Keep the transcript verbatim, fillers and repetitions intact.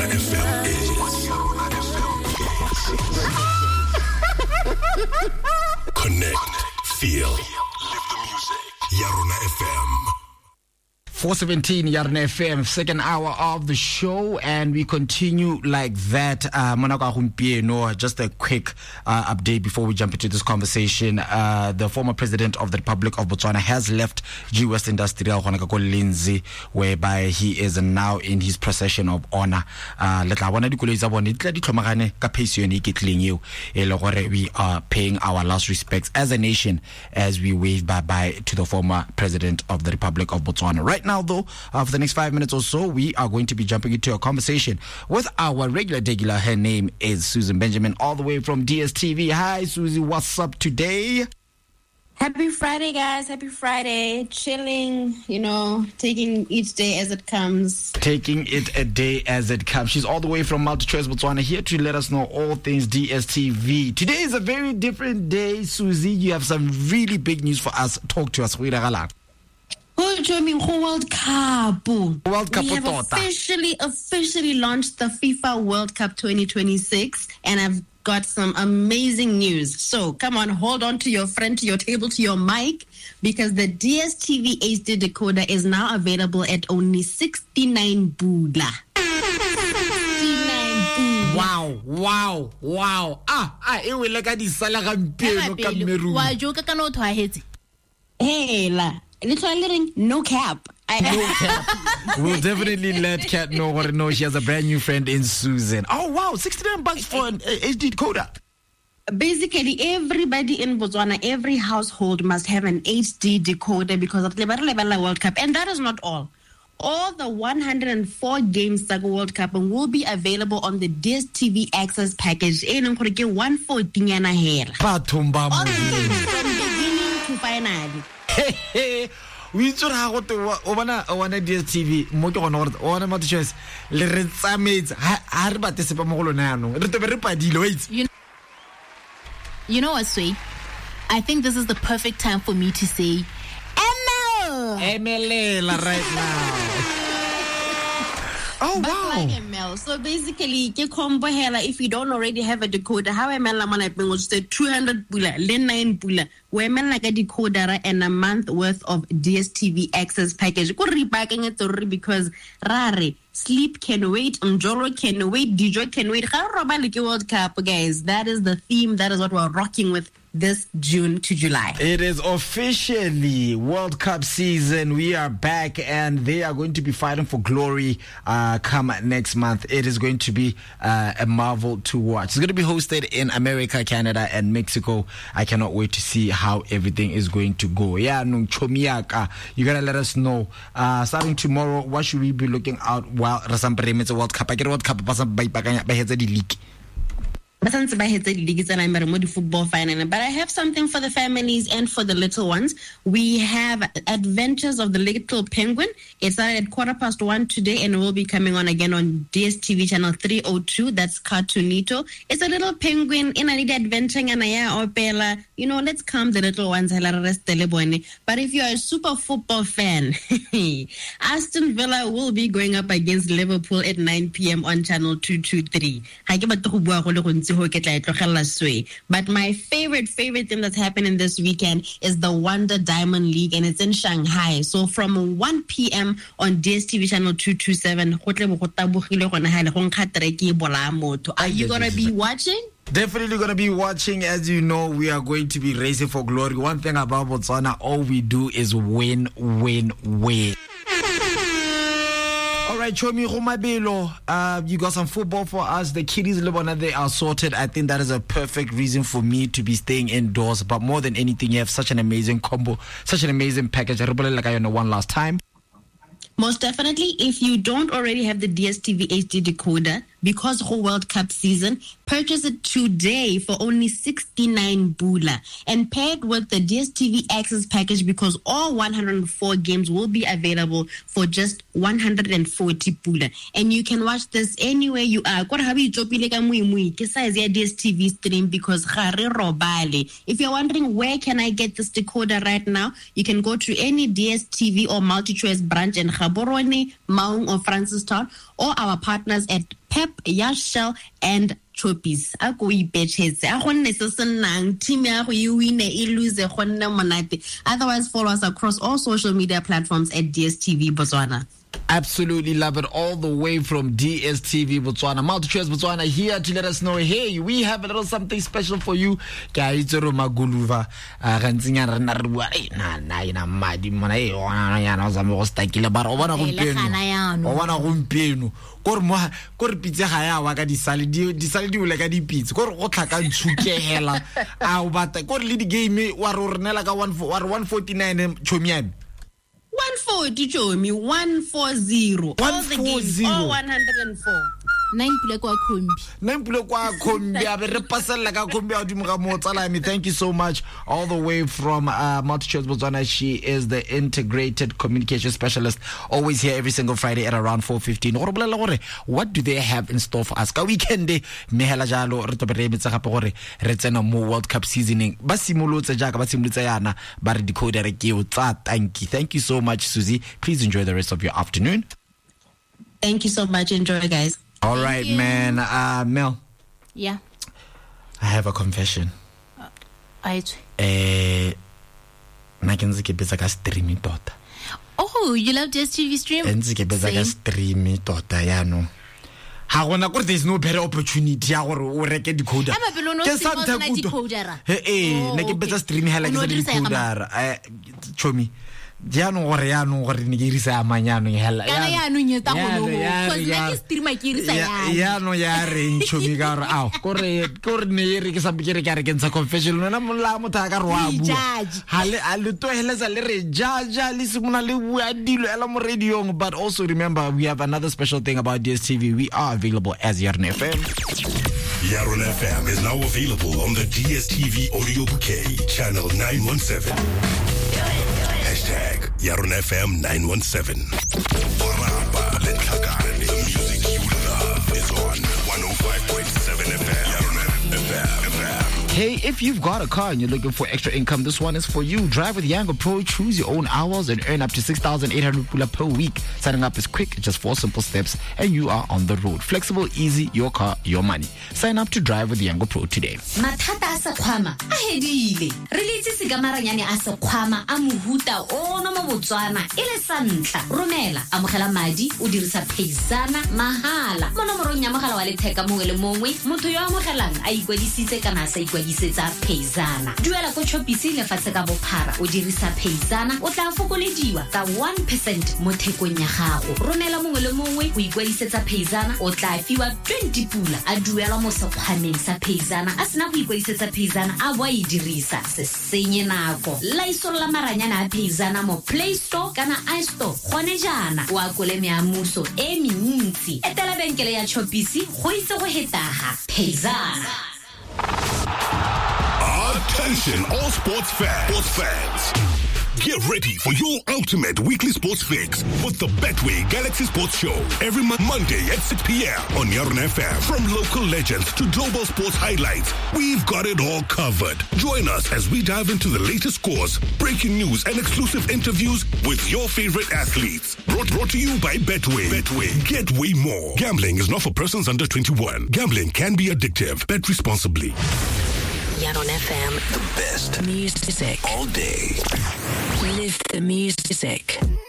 Yarona F M is. Connect, feel, live the music. Yarona F M. four seventeen Yarona F M, second hour of the show, and we continue like that. Uh, just a quick uh, update before we jump into this conversation. Uh, the former president of the Republic of Botswana has left G West Industrial Lindsay, whereby he is now in his procession of honor. Uh, we are paying our last respects as a nation as we wave bye-bye to the former president of the Republic of Botswana. Right now, Now, though, uh, for the next five minutes or so, we are going to be jumping into a conversation with our regular degular. Her name is Susan Benjamin, all the way from D S T V. Hi, Susie. What's up today? Happy Friday, guys. Happy Friday. Chilling, you know, taking each day as it comes. Taking it a day as it comes. She's all the way from MultiChoice Botswana, here to let us know all things D S T V. Today is a very different day, Susie. You have some really big news for us. Talk to us. World Cup. World Cup. We have officially, officially launched the FIFA World Cup twenty twenty-six, and I've got some amazing news. So come on, hold on to your friend, to your table, to your mic, because the D S T V H D decoder is now available at only sixty-nine bula. Wow, wow, wow. Ah, ah, e will like a disalaga mpeno ka meru. Wa joka kana o thwahetse. Hey la. Literally, no cap. No cap. We'll definitely let Kat know what to know. She has a brand new friend in Susan. Oh, wow. sixty-nine bucks for an H D decoder. Basically, everybody in Botswana, every household must have an H D decoder because of the World Cup. And that is not all. All the one hundred four games that World Cup will be available on the D S T V Access package. one fourteen yana hera. All the games from beginning to final. Hey, we should have what over on D S T V. Moto on order, on a choice. Le Retsamades, Harba Tesipamolano, Retaberpa. You know what, Sway? I think this is the perfect time for me to say M L. M L right now. Oh, but wow. Like M L. So basically, if you don't already have a decoder, how M L was the two hundred pula, then nine pula, where M L like a decoder and a month worth of D S T V Access package. Go repacking it because rare. Sleep can wait, Njolo can wait, Dijo can wait. World Cup, guys. That is the theme. That is what we're rocking with this June to July. It is officially World Cup season. We are back, and they are going to be fighting for glory uh, come next month. It is going to be uh, a marvel to watch. It's going to be hosted in America, Canada, and Mexico. I cannot wait to see how everything is going to go. Yeah, no chomiaka. You gotta let us know. Uh, starting tomorrow, what should we be looking out while Rasampreme World Cup? I get World Cup. The league. But I'm football final. But I have something for the families and for the little ones. We have Adventures of the Little Penguin. It started at quarter past one today and will be coming on again on D S T V channel three oh two. That's Cartoonito. It's a little penguin in a little adventure. You know, let's calm the little ones. But if you're a super football fan, Aston Villa will be going up against Liverpool at nine p.m. on channel two twenty-three. But my favorite, favorite thing that's happening this weekend is the Wonder Diamond League, and it's in Shanghai. So from one p.m. on D S T V channel two twenty-seven, are you going to be watching? Definitely going to be watching. As you know, we are going to be racing for glory. One thing about Botswana, all we do is win, win, win. All right, Chomi Romabelo, uh, you got some football for us. The kiddies, they are sorted. I think that is a perfect reason for me to be staying indoors. But more than anything, you have such an amazing combo, such an amazing package. I really like I know one last time. Most definitely, if you don't already have the D S T V H D decoder, because whole World Cup season, purchase it today for only sixty-nine bula and pair it with the D S T V Access package because all one hundred four games will be available for just one hundred forty bula. And you can watch this anywhere you are. D S T V stream because if you're wondering where can I get this decoder right now, you can go to any D S T V or MultiChoice branch in Gaborone, Maung or Francistown, or our partners at Pep, ya Shell, and Choppies. A go ipetshetse a go nne se se nnang team ya go e wine e lose go nne monate. Otherwise, follow us across all social media platforms at D S T V Botswana. Absolutely love it, all the way from D S T V Botswana. MultiChoice Botswana here to let us know, hey, we have a little something special for you. Guys, Maguluva, Ranzinga Renarua, na na ina madi mona e ona yana zama go stakile bar o bona go mpeno. O bona go mpeno. Kore mo kore pitse ga ya wa ka di saladi di saladi o le ka di pitse. Kore go tlhaka ntshukegela. A o bata kore le di game wa re renela ka one forty-nine chomiane. one forty, Jomi, one forty. All the games, all one hundred four. Nine pule kwa kombi. Nine pule kwa kombi. Abe repasela ka kombi adumuga motalami. Thank you so much. All the way from uh, MultiChoice Botswana. She is the integrated communication specialist. Always here every single Friday at around four fifteen. What do they have in store for us? Ka weekend de mehela jalo re tobe re metsa gape gore re tsena mo World Cup seasoning. Ba simolotse jaaka ba simolotse yana ba re decoder re ke o tsa tanki. Thank you so much, Susie. Please enjoy the rest of your afternoon. Thank you so much. Enjoy, guys. All Thank right, you. man. Uh, Mel. Yeah. I have a confession. Uh, I. Eh, na ke ntse ke betsa ka streaming tota. Oh, you love D S T V stream? Ntse ke betsa ka streaming tota ya no. Ha gona gore there's no better opportunity ya gore o reke decoder. Ke sa ntse decoder. Eh eh, na ke betsa streaming hala ke sa decoder. Eh, chomi. Diano gore ya no gore ne ke irisa ya manyano hela ya ya no nyeta go no cuz ne ke streamer ke irisa ya ya no ya re nchomi ka re aw gore gore ne re ke sa bikere ka re ke ntsha confession nna mola motho ka re wa bu hale a le to helesa le re jaja le simona le bua dilo ela mo radio. But also remember, we have another special thing about D S T V. We are available as Yarona F M. Yarona F M is now available on the D S T V audio bouquet channel nine one seven. Hashtag Yarona F M nine one seven. The music you love is on one oh five point seven F M. Yarona F M. Hey, if you've got a car and you're looking for extra income, this one is for you. Drive with Yango Pro, choose your own hours and earn up to six thousand eight hundred pula per week. Signing up is quick, just four simple steps and you are on the road. Flexible, easy, your car, your money. Sign up to drive with Yango Pro today. Mathata asa khwama a hedile. Re litse se gamaranyane asa khwama a mohuta o no mo Botswana ile santla. Romela amogela madi o dirisa Payzana mahala. Mo nomorong ya mogala wa letheka mongwe le mongwe, motho yo amogelang a ikwadisitse kana sa ikwadisitsa Payzana. Duela ko Choppies le fatse ka bophara o dirisa Payzana o tla fokolediwa ka one percent mo thekong ya gago. Romela mongwe le mongwe o ikwadisetsa Payzana o tla fiwa twenty pula a duela mo sekgwaneng sa Payzana a sena go ikwadisetsa Payzana a bo e dirisa se senye nako. La isola maranyana a Payzana mo Play Store kana iStore gone jana wa kole meamuso e mentsi etela benkele ya Choppies go itse go hetaga Payzana. Attention all sports fans. Sports fans. Get ready for your ultimate weekly sports fix with the Betway Galaxy Sports Show every mo- Monday at six p.m. on Yarona F M. From local legends to global sports highlights, we've got it all covered. Join us as we dive into the latest scores, breaking news, and exclusive interviews with your favorite athletes. Brought, brought to you by Betway. Betway. Get way more. Gambling is not for persons under twenty-one. Gambling can be addictive. Bet responsibly. Yarona F M. The best music all day. Live the music.